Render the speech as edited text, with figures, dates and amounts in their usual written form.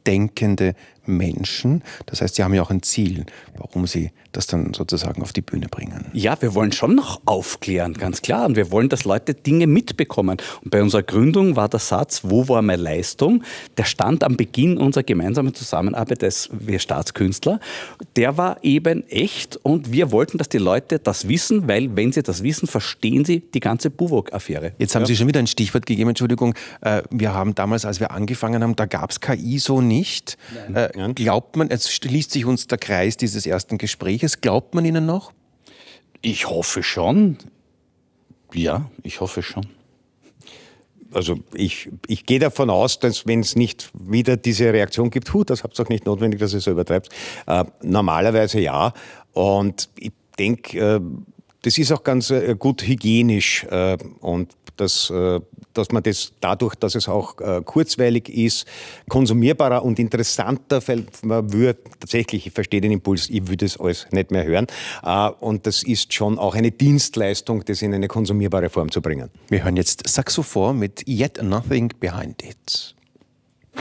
denkende Menschen. Das heißt, Sie haben ja auch ein Ziel, warum Sie das dann sozusagen auf die Bühne bringen. Ja, wir wollen schon noch aufklären, ganz klar. Und wir wollen, dass Leute Dinge mitbekommen. Und bei unserer Gründung war der Satz, wo war meine Leistung? Der stand am Beginn unserer gemeinsamen Zusammenarbeit als wir Staatskünstler. Der war eben echt und wir wollten, dass die Leute das wissen, weil wenn sie das wissen, verstehen sie die ganze Buwok-Affäre. Jetzt haben Sie schon wieder ein Stichwort gegeben, Entschuldigung. Wir haben damals, als wir angefangen haben, da gab es KI so nicht. Glaubt man, jetzt schließt sich uns der Kreis dieses ersten Gespräches, glaubt man Ihnen noch? Ich hoffe schon. Ja, ich hoffe schon. Also ich gehe davon aus, dass wenn es nicht wieder diese Reaktion gibt, das habt ihr auch nicht notwendig, dass ihr so übertreibt, normalerweise ja. Und ich denke, das ist auch ganz gut hygienisch und dass man das dadurch, dass es auch kurzweilig ist, konsumierbarer und interessanter, weil man würde tatsächlich, ich verstehe den Impuls, ich würde es alles nicht mehr hören. Und das ist schon auch eine Dienstleistung, das in eine konsumierbare Form zu bringen. Wir hören jetzt Saxophon mit Yet Nothing Behind It.